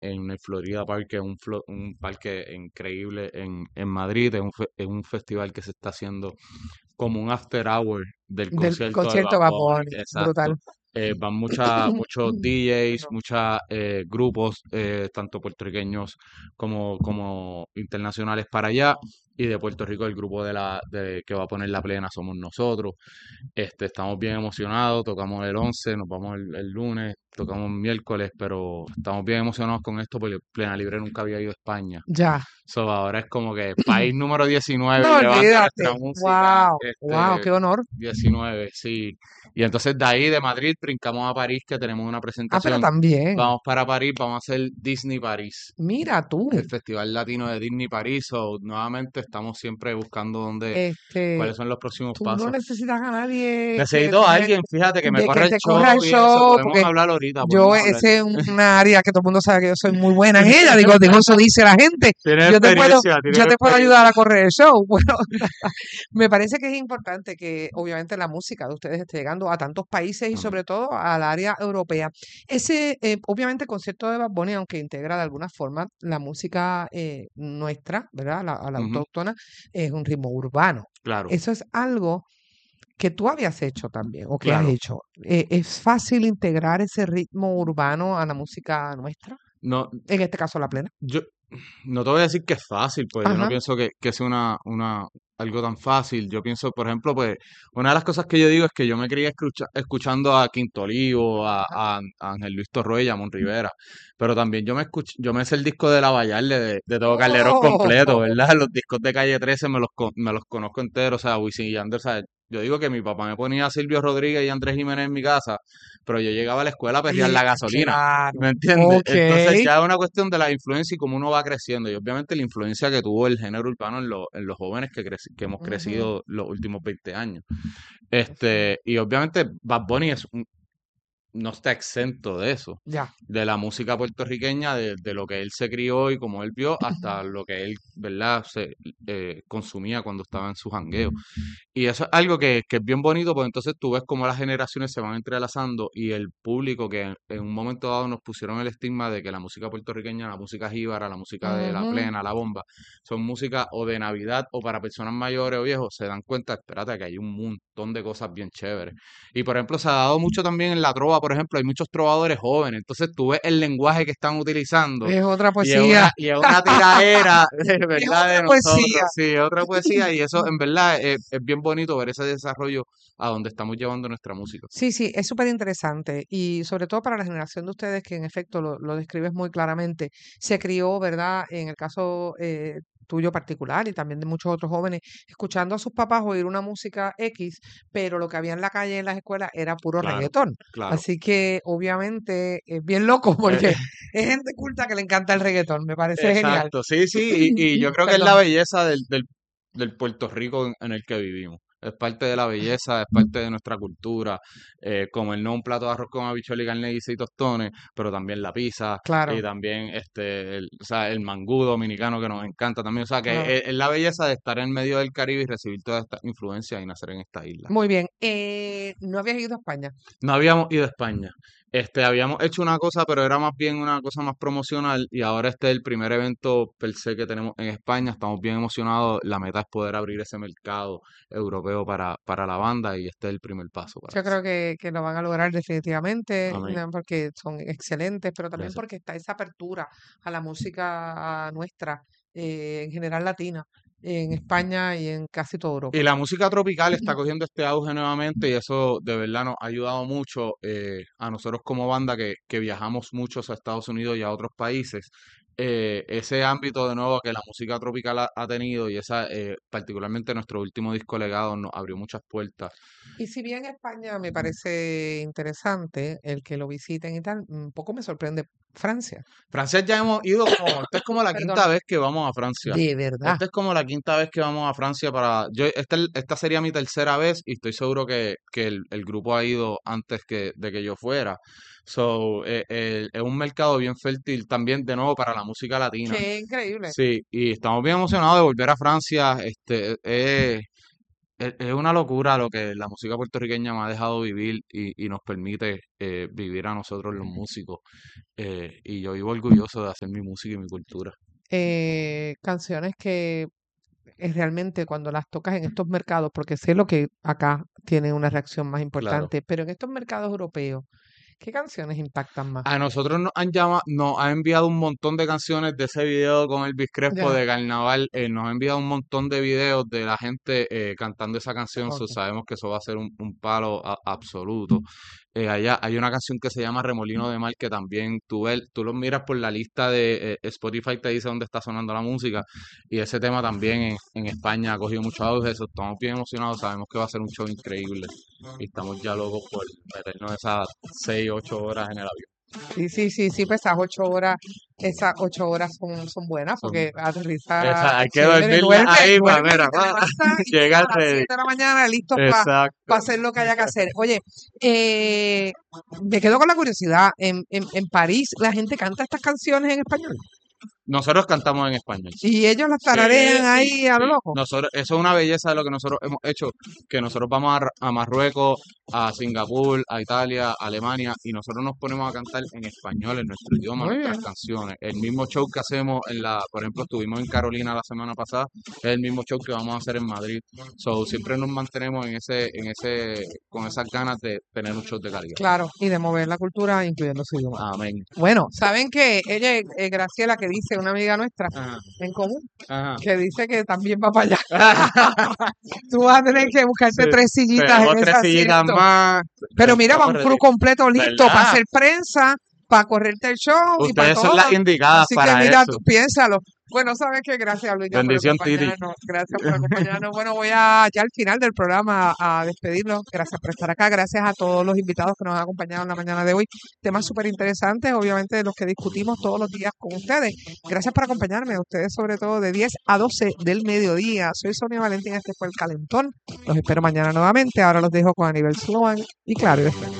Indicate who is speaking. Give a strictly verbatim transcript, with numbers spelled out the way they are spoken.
Speaker 1: en el Florida Park, que es un, flo- un parque increíble en, en Madrid. Es un, fe- es un festival que se está haciendo como un after hour del
Speaker 2: Del
Speaker 1: concierto de Bad
Speaker 2: concierto de Bad
Speaker 1: Bunny,
Speaker 2: Bunny,
Speaker 1: exacto.
Speaker 2: brutal.
Speaker 1: Eh, van mucha, muchos D Js,
Speaker 2: Perdón.
Speaker 1: muchos grupos, eh, tanto puertorriqueños como, como internacionales para allá. Y de Puerto Rico el grupo de la de, que va a poner la plena somos nosotros. Este, estamos bien emocionados, tocamos el once, nos vamos el, el lunes, tocamos miércoles, pero estamos bien emocionados con esto porque Plena Libre nunca había ido a España.
Speaker 2: Ya.
Speaker 1: So, ahora es como que país número diecinueve
Speaker 2: No,
Speaker 1: llevando
Speaker 2: olvídate.
Speaker 1: nuestra música,
Speaker 2: Wow, wow,
Speaker 1: este,
Speaker 2: qué honor.
Speaker 1: diecinueve, sí. Y entonces de ahí, de Madrid, brincamos a París, que tenemos una
Speaker 2: Ah, pero
Speaker 1: presentación.
Speaker 2: también.
Speaker 1: Vamos para París, vamos a hacer Disney París,
Speaker 2: Mira
Speaker 1: el
Speaker 2: tú.
Speaker 1: Festival Latino de Disney París. So, nuevamente estamos siempre buscando dónde,
Speaker 2: Este,
Speaker 1: cuáles son los próximos
Speaker 2: tú no
Speaker 1: pasos.
Speaker 2: necesitas a nadie que
Speaker 1: Necesito a
Speaker 2: me-
Speaker 1: alguien, fíjate, que me
Speaker 2: de que
Speaker 1: corra el
Speaker 2: te corra el
Speaker 1: show y eso.
Speaker 2: show,
Speaker 1: Podemos
Speaker 2: porque
Speaker 1: hablar ahorita,
Speaker 2: yo,
Speaker 1: podemos hablar.
Speaker 2: ese es una área que todo el mundo sabe que yo soy muy buena en ella. Digo, digo, eso dice la gente.
Speaker 1: Tienes
Speaker 2: Yo te puedo,
Speaker 1: experiencia, tienes
Speaker 2: yo te puedo ayudar
Speaker 1: experiencia.
Speaker 2: a correr el show. Bueno, me parece que es importante que obviamente la música de ustedes esté llegando a tantos países y
Speaker 1: Amén.
Speaker 2: sobre todo al área europea. Ese, eh, obviamente, el concierto de Bad Bunny, aunque integra de alguna forma la música eh, nuestra, ¿verdad? La, a la
Speaker 1: Ujú,
Speaker 2: autóctona, es un ritmo urbano.
Speaker 1: claro,
Speaker 2: Eso es algo que tú habías hecho también o que has
Speaker 1: claro.
Speaker 2: hecho. Eh, ¿es fácil integrar ese ritmo urbano a la música nuestra?
Speaker 1: No,
Speaker 2: En este caso, la plena.
Speaker 1: yo no te voy a decir que es fácil, pues yo no
Speaker 2: Ajá.
Speaker 1: pienso que, que sea una, una, algo tan fácil. Yo pienso, por ejemplo, pues una de las cosas que yo digo es que yo me crié escucha- escuchando a Quinto Olivo, a,
Speaker 2: Ajá.
Speaker 1: a, a Ángel Luis Torroella, a Mon Rivera, pero también yo me escuch, yo me sé el disco de La Vallarde de, de Tego Calderón completo,
Speaker 2: Oh,
Speaker 1: ¿verdad? Los discos de Calle trece me los, con- me los conozco enteros, o sea, Wisin y Yandel, o sea, yo digo que mi papá me ponía a Silvio Rodríguez y Andrés Jiménez en mi casa, pero yo llegaba a la escuela a perrear
Speaker 2: y
Speaker 1: la gasolina.
Speaker 2: claro.
Speaker 1: ¿Me entiendes?
Speaker 2: Ok.
Speaker 1: Entonces ya es una cuestión de la influencia y cómo uno va creciendo. Y obviamente la influencia que tuvo el género urbano en, lo- en los jóvenes que, creci- que hemos
Speaker 2: Ujú.
Speaker 1: crecido los últimos veinte años.
Speaker 2: Así es.
Speaker 1: Este, y obviamente Bad Bunny es un- no está exento de eso,
Speaker 2: Ya.
Speaker 1: de la música puertorriqueña, de, de lo que él se crió y como él vio, hasta lo que él, ¿verdad?, se eh, consumía cuando estaba en su jangueo. Y eso es algo que, que es bien bonito, porque entonces tú ves cómo las generaciones se van entrelazando y el público que en, en un momento dado nos pusieron el estigma de que la música puertorriqueña, la música jíbara, la música de la
Speaker 2: Ujú.
Speaker 1: plena, la bomba, son música o de Navidad o para personas mayores o viejos, se dan cuenta, espérate, que hay un montón de cosas bien chéveres. Y por ejemplo, se ha dado mucho también en la trova, por ejemplo, hay muchos trovadores jóvenes, entonces tú ves el lenguaje que están utilizando
Speaker 2: Es otra
Speaker 1: y es
Speaker 2: poesía.
Speaker 1: una, y es una tiraera, de
Speaker 2: Es
Speaker 1: verdad,
Speaker 2: otra
Speaker 1: de nosotros,
Speaker 2: poesía.
Speaker 1: sí, es otra poesía, y eso en verdad es, es bien bonito ver ese desarrollo a donde estamos llevando nuestra música.
Speaker 2: Sí, sí, es súper interesante y sobre todo para la generación de ustedes que en efecto lo, lo describes muy claramente, se crió, ¿verdad? En el caso eh, tuyo particular y también de muchos otros jóvenes, escuchando a sus papás oír una música X, pero lo que había en la calle, en las escuelas, era puro
Speaker 1: Claro,
Speaker 2: reggaetón.
Speaker 1: claro.
Speaker 2: Así que obviamente es bien loco
Speaker 1: Eh,
Speaker 2: porque es gente culta que le encanta el reggaetón, me parece genial.
Speaker 1: exacto, sí, sí, y, y yo creo que es la
Speaker 2: Perdón.
Speaker 1: belleza del, del, del Puerto Rico en, en el que vivimos. Es parte de la belleza, es parte de nuestra cultura, eh, como el no un plato de arroz con habichuela y carne guisa y tostones, pero también la pizza y
Speaker 2: Claro,
Speaker 1: también este, el, o sea, el mangú dominicano que nos encanta también. O sea, que
Speaker 2: claro.
Speaker 1: es, es la belleza de estar en medio del Caribe y recibir toda esta influencia y nacer en esta isla.
Speaker 2: Muy bien. Eh, ¿no habías ido a España?
Speaker 1: No habíamos ido a España. Este, habíamos hecho una cosa, pero era más bien una cosa más promocional y ahora este es el primer evento per se que tenemos en España. Estamos bien emocionados. La meta es poder abrir ese mercado europeo para, para la banda y este es el primer paso para
Speaker 2: Yo
Speaker 1: eso.
Speaker 2: creo que, que lo van a lograr definitivamente,
Speaker 1: Amén.
Speaker 2: ¿no? Porque son excelentes, pero también
Speaker 1: Gracias.
Speaker 2: porque está esa apertura a la música nuestra, eh, en general latina, en España y en casi toda
Speaker 1: Y
Speaker 2: Europa.
Speaker 1: la música tropical está cogiendo este auge nuevamente y eso de verdad nos ha ayudado mucho eh, a nosotros como banda que, que viajamos muchos a Estados Unidos y a otros países. Eh, ese ámbito de nuevo que la música tropical ha, ha tenido y esa eh, particularmente nuestro último disco Legado nos abrió muchas puertas.
Speaker 2: Y si bien España me parece interesante el que lo visiten y tal, un poco me sorprende Francia.
Speaker 1: Francia ya hemos ido como, esta es como la
Speaker 2: Perdón,
Speaker 1: quinta vez que vamos a Francia.
Speaker 2: de verdad.
Speaker 1: Esta es como la quinta vez que vamos a Francia para, yo, esta, es- esta sería mi tercera vez y estoy seguro que, que el, el grupo ha ido antes que, de que yo fuera. So, eh, eh, es un mercado bien fértil también de nuevo para la música latina.
Speaker 2: Qué increíble.
Speaker 1: Sí, y estamos bien emocionados de volver a Francia. Este, eh, es, es una locura lo que la música puertorriqueña me ha dejado vivir y, y nos permite eh, vivir a nosotros los músicos. Eh, y yo vivo orgulloso de hacer mi música y mi cultura.
Speaker 2: Eh, canciones que es realmente cuando las tocas en estos mercados, porque sé lo que acá tiene una reacción más
Speaker 1: Claro.
Speaker 2: importante, pero en estos mercados europeos, ¿qué canciones impactan más?
Speaker 1: A nosotros nos han llamado, nos ha enviado un montón de canciones de ese video con Elvis Crespo
Speaker 2: Ya,
Speaker 1: de Carnaval. Eh, nos ha enviado un montón de videos de la gente eh, cantando esa canción. So,
Speaker 2: ok.
Speaker 1: sabemos que eso va a ser un, un palo a- absoluto. Eh, allá hay una canción que se llama Remolino de Mar que también tú, ves- tú lo miras por la lista de eh, Spotify, te dice dónde está sonando la música. Y ese tema también en, en España ha cogido mucho auge. Eso, estamos bien emocionados. Sabemos que va a ser un show increíble. Y estamos ya locos por meternos esas seis, ocho horas en el avión.
Speaker 2: Sí, sí, sí, sí, pues esas ocho horas, esas ocho horas son, son buenas
Speaker 1: Son,
Speaker 2: porque aterriza
Speaker 1: esa, hay que
Speaker 2: chévere,
Speaker 1: dormirla
Speaker 2: duerme,
Speaker 1: ahí para,
Speaker 2: duerme
Speaker 1: mira,
Speaker 2: y te levantas y
Speaker 1: llegar
Speaker 2: a las
Speaker 1: ready.
Speaker 2: siete de la mañana listos para
Speaker 1: Exacto.
Speaker 2: hacer lo que haya que hacer. Oye, eh, me quedo con la curiosidad, en, en, en París la gente canta estas canciones en español
Speaker 1: Nosotros cantamos en español.
Speaker 2: y ellos las
Speaker 1: Sí,
Speaker 2: tararean
Speaker 1: sí,
Speaker 2: ahí a lo
Speaker 1: sí.
Speaker 2: loco.
Speaker 1: Nosotros, eso es una belleza de lo que nosotros hemos hecho, que nosotros vamos a, Ra- a Marruecos, a Singapur, a Italia, a Alemania, y nosotros nos ponemos a cantar en español, en nuestro idioma,
Speaker 2: Muy
Speaker 1: nuestras
Speaker 2: bien.
Speaker 1: canciones. El mismo show que hacemos en la, por ejemplo, estuvimos en Carolina la semana pasada, es el mismo show que vamos a hacer en Madrid. So, siempre nos mantenemos en ese, en ese, con esas ganas de tener un show de calidad.
Speaker 2: Claro, y de mover la cultura incluyendo su idioma.
Speaker 1: Amén.
Speaker 2: Bueno, ¿saben que ella, eh, Graciela, que dice una amiga nuestra
Speaker 1: Ajá,
Speaker 2: en común,
Speaker 1: ajá.
Speaker 2: que dice que también va para allá? Tú vas a tener que buscarte
Speaker 1: Sí,
Speaker 2: tres sillitas
Speaker 1: tenemos
Speaker 2: en ese
Speaker 1: tres sillitas
Speaker 2: asiento.
Speaker 1: más.
Speaker 2: Pero mira, va
Speaker 1: Estamos
Speaker 2: un crew
Speaker 1: ready.
Speaker 2: completo listo para
Speaker 1: ¿Verdad?
Speaker 2: hacer prensa, para correrte el show y para
Speaker 1: Ustedes son
Speaker 2: todo.
Speaker 1: las indicadas
Speaker 2: Así que
Speaker 1: para
Speaker 2: mira,
Speaker 1: eso.
Speaker 2: tú piénsalo. Bueno, sabes que gracias, Luis, ya por
Speaker 1: Bendición, Titi.
Speaker 2: acompañarnos. Gracias por acompañarnos. Bueno, voy a ya al final del programa a, a despedirlos. Gracias por estar acá. Gracias a todos los invitados que nos han acompañado en la mañana de hoy. Temas súper interesantes, obviamente, de los que discutimos todos los días con ustedes. Gracias por acompañarme. A ustedes, sobre todo, de diez a doce del mediodía. Soy Sonia Valentín. Este fue El Calentón. Los espero mañana nuevamente. Ahora los dejo con Aníbal Sloan y claro, y después.